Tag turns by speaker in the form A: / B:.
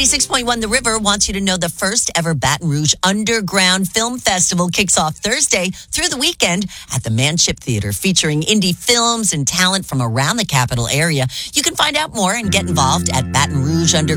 A: 96.1 The River wants you to know the first ever Baton Rouge Underground Film Festival kicks off Thursday through the weekend at the Manship Theater, featuring indie films and talent from around the capital area. You can find out more and get involved at Baton Rouge